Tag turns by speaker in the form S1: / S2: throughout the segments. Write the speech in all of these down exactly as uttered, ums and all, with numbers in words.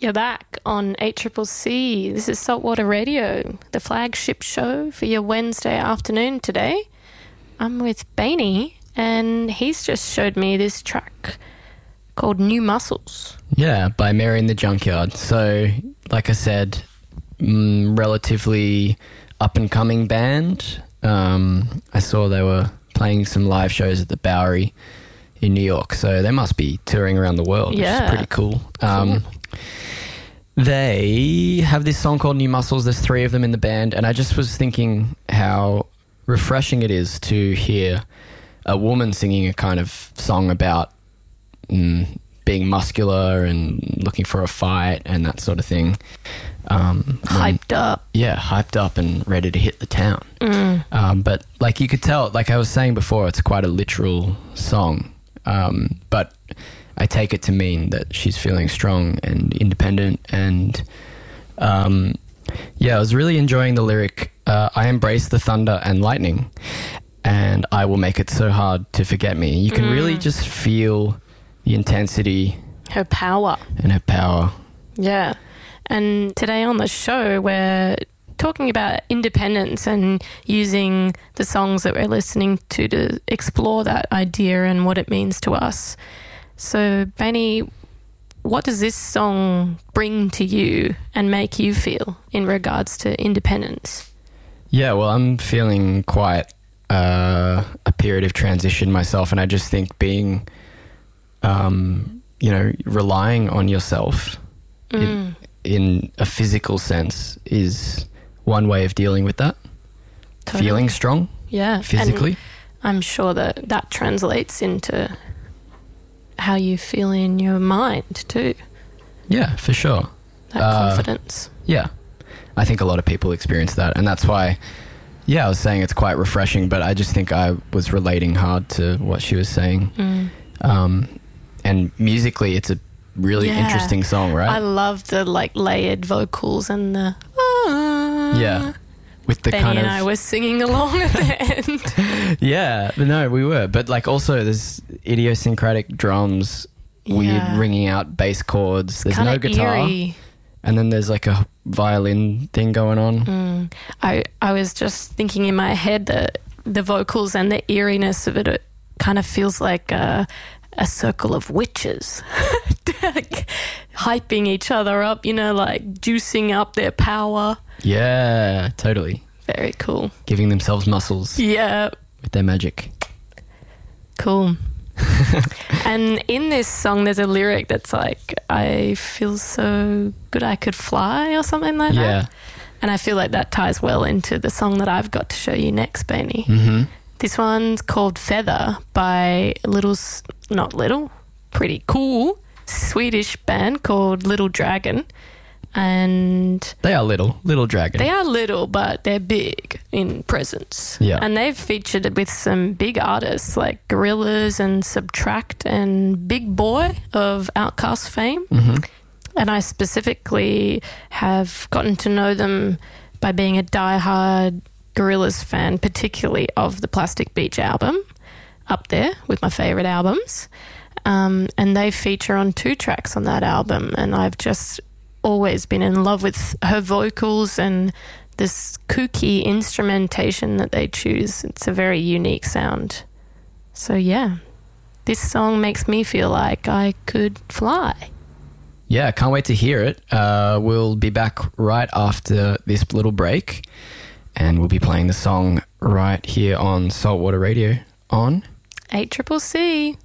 S1: You're back on eight C C C. This is Saltwater Radio, the flagship show for your Wednesday afternoon today. I'm with Bainey, and he's just showed me this track called New Muscles.
S2: Yeah, by Mary in the Junkyard. So, like I said, mm, relatively up-and-coming band. Um, I saw they were playing some live shows at the Bowery in New York, so they must be touring around the world,
S1: Yeah.
S2: which is pretty cool.
S1: Cool.
S2: Um, they have this song called New Muscles. There's three of them in the band, and I just was thinking how refreshing it is to hear a woman singing a kind of song about mm, being muscular and looking for a fight and that sort of thing. Um, when-
S1: Hyped up.
S2: yeah, hyped up and ready to hit the town.
S1: Mm.
S2: Um, but like you could tell, like I was saying before, it's quite a literal song. Um, but I take it to mean that she's feeling strong and independent. And um, yeah, I was really enjoying the lyric, uh, I embrace the thunder and lightning, and I will make it so hard to forget me. You can
S1: Mm.
S2: really just feel the intensity
S1: Her power.
S2: and her power.
S1: Yeah. And today on the show, we're talking about independence and using the songs that we're listening to to explore that idea and what it means to us. So, Bainey, what does this song bring to you and make you feel in regards to independence?
S2: Yeah, well, I'm feeling quite uh, a period of transition myself, and I just think being, um, you know, relying on yourself
S1: Mm.
S2: in, in a physical sense is one way of dealing with that.
S1: Totally.
S2: Feeling strong
S1: Yeah.
S2: physically.
S1: And I'm sure that that translates into how you feel in your mind too,
S2: Yeah, for sure.
S1: that
S2: Uh,
S1: confidence.
S2: Yeah, I think a lot of people experience that, and that's why, yeah, I was saying it's quite refreshing, but I just think I was relating hard to what she was saying.
S1: Mm.
S2: Um, and musically, it's a really
S1: Yeah.
S2: interesting song, right?
S1: I love the like layered vocals and the ah.
S2: Yeah, with the
S1: Benny
S2: kind
S1: and
S2: of
S1: I were singing along at the end.
S2: yeah, but no, we were, but like also there's idiosyncratic drums, weird
S1: Yeah.
S2: ringing out bass chords. There's no
S1: Kinda
S2: guitar,
S1: eerie.
S2: and then there's like a violin thing going on.
S1: Mm. I I was just thinking in my head that the vocals and the eeriness of it, it kind of feels like a, a circle of witches, like, hyping each other up. You know, like juicing up their power.
S2: Yeah, totally.
S1: Very cool.
S2: Giving themselves muscles
S1: Yeah.
S2: with their magic.
S1: Cool. And in this song, there's a lyric that's like, I feel so good I could fly or something like
S2: Yeah.
S1: that. And I feel like that ties well into the song that I've got to show you next, Bainey.
S2: Mm-hmm.
S1: This one's called Feather by Little, S- not Little, pretty cool Swedish band called Little Dragon. And
S2: They are little, little dragon.
S1: they are little, but they're big in presence.
S2: Yeah.
S1: And they've featured with some big artists like Gorillaz and Subtract and Big Boy of Outkast fame.
S2: Mhm.
S1: And I specifically have gotten to know them by being a diehard Gorillaz fan, particularly of the Plastic Beach album, up there with my favourite albums. Um, and they feature on two tracks on that album, and I've just always been in love with her vocals and this kooky instrumentation that they choose. It's a very unique sound. So yeah, this song makes me feel like I could fly.
S2: Yeah, can't wait to hear it. Uh, we'll be back right after this little break, and we'll be playing the song right here on Saltwater Radio on
S1: eight C C C.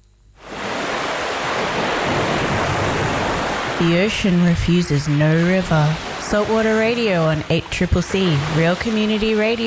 S3: The ocean refuses no river. Saltwater Radio on eight C C C, Real Community Radio.